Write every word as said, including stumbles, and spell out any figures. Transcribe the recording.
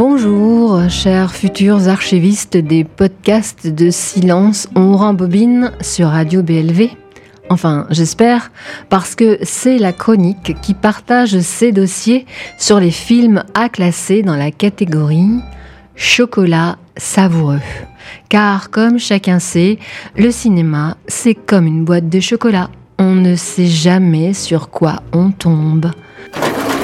Bonjour, chers futurs archivistes des podcasts de Silence, on rembobine sur Radio B L V. Enfin, j'espère, parce que c'est la chronique qui partage ses dossiers sur les films à classer dans la catégorie chocolat savoureux. Car comme chacun sait, le cinéma, c'est comme une boîte de chocolat. On ne sait jamais sur quoi on tombe.